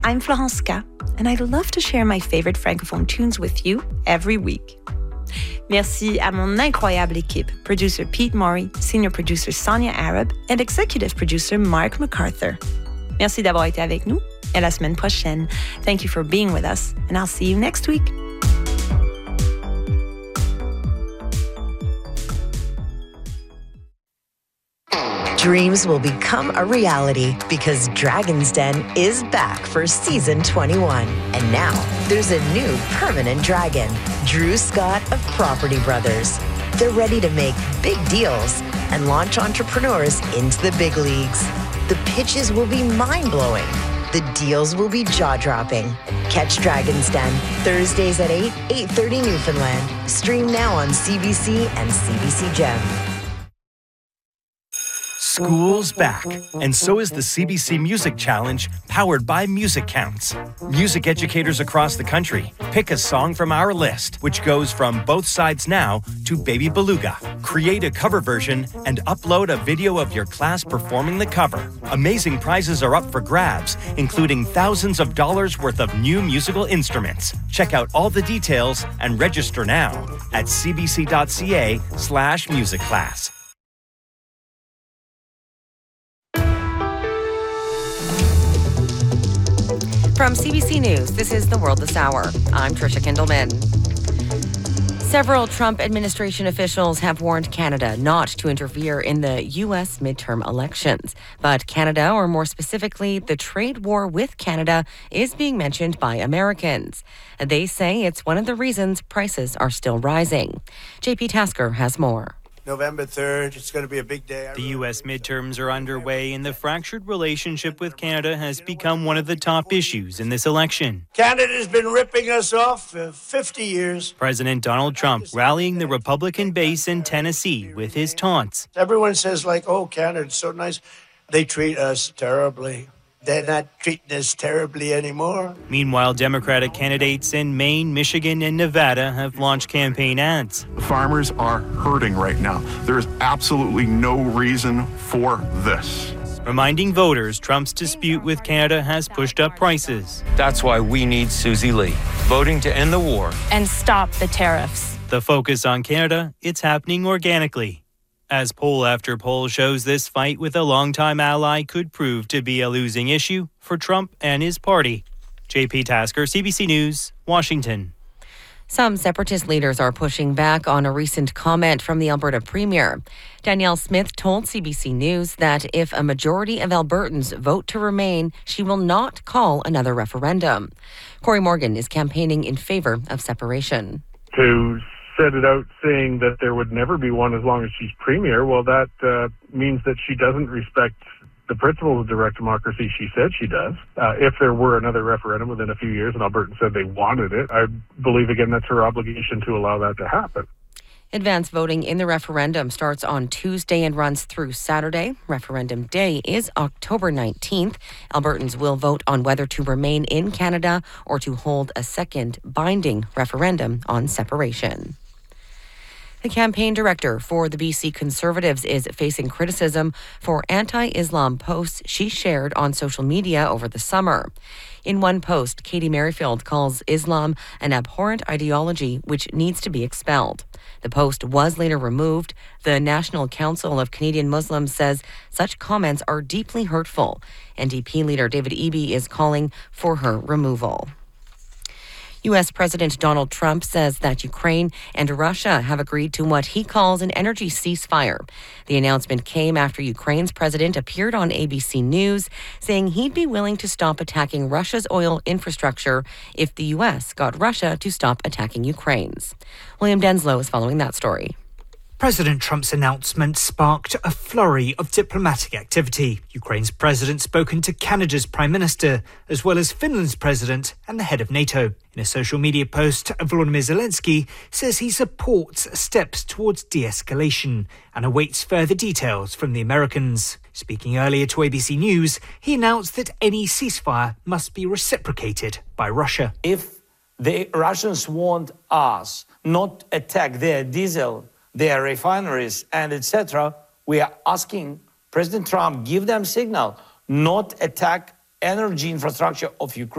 I'm Florence K, and I love to share my favorite francophone tunes with you every week. Merci à mon incroyable équipe, producer Pete Morey, senior producer Sonia Arab, and executive producer Mark MacArthur. Merci d'avoir été avec nous, et à la semaine prochaine. Thank you for being with us, and I'll see you next week. Dreams will become a reality because Dragon's Den is back for season 21. And now there's a new permanent dragon, Drew Scott of Property Brothers. They're ready to make big deals and launch entrepreneurs into the big leagues. The pitches will be mind-blowing. The deals will be jaw-dropping. Catch Dragon's Den Thursdays at 8:30 Newfoundland. Stream now on CBC and CBC Gem. School's back, and so is the CBC Music Challenge, powered by Music Counts. Music educators across the country pick a song from our list, which goes from Both Sides Now to Baby Beluga. Create a cover version and upload a video of your class performing the cover. Amazing prizes are up for grabs, including thousands of dollars worth of new musical instruments. Check out all the details and register now at cbc.ca/musicclass. From CBC News, this is The World This Hour. I'm Trisha Kindleman. Several Trump administration officials have warned Canada not to interfere in the U.S. midterm elections. But Canada, or more specifically, the trade war with Canada, is being mentioned by Americans. They say it's one of the reasons prices are still rising. JP Tasker has more. November 3rd, it's going to be a big day. The U.S. midterms are underway, and the fractured relationship with Canada has become one of the top issues in this election. Canada's been ripping us off for 50 years. President Donald Trump rallying the Republican base in Tennessee with his taunts. Everyone says, oh, Canada's so nice. They treat us terribly. They're not treating us terribly anymore. Meanwhile, Democratic candidates in Maine, Michigan, and Nevada have launched campaign ads. Farmers are hurting right now. There is absolutely no reason for this. Reminding voters Trump's dispute with Canada has pushed up prices. That's why we need Susie Lee, voting to end the war and stop the tariffs. The focus on Canada, it's happening organically. As poll after poll shows, this fight with a longtime ally could prove to be a losing issue for Trump and his party. JP Tasker, CBC News, Washington. Some separatist leaders are pushing back on a recent comment from the Alberta Premier. Danielle Smith told CBC News that if a majority of Albertans vote to remain, she will not call another referendum. Corey Morgan is campaigning in favor of separation. To set it out saying that there would never be one as long as she's premier, well, that means that she doesn't respect the principles of direct democracy she said she does. If there were another referendum within a few years and Albertans said they wanted it, I believe, again, that's her obligation to allow that to happen. Advance voting in the referendum starts on Tuesday and runs through Saturday. Referendum day is October 19th. Albertans will vote on whether to remain in Canada or to hold a second binding referendum on separation. The campaign director for the BC Conservatives is facing criticism for anti-Islam posts she shared on social media over the summer. In one post, Katie Merrifield calls Islam an abhorrent ideology which needs to be expelled. The post was later removed. The National Council of Canadian Muslims says such comments are deeply hurtful. NDP leader David Eby is calling for her removal. U.S. President Donald Trump says that Ukraine and Russia have agreed to what he calls an energy ceasefire. The announcement came after Ukraine's president appeared on ABC News saying he'd be willing to stop attacking Russia's oil infrastructure if the U.S. got Russia to stop attacking Ukraine's. William Denslow is following that story. President Trump's announcement sparked a flurry of diplomatic activity. Ukraine's president spoken to Canada's Prime Minister, as well as Finland's president and the head of NATO. In a social media post, Volodymyr Zelensky says he supports steps towards de-escalation and awaits further details from the Americans. Speaking earlier to ABC News, he announced that any ceasefire must be reciprocated by Russia. If the Russians want us not attack their diesel, their refineries, and etc., we are asking President Trump give them signal not attack energy infrastructure of Ukraine.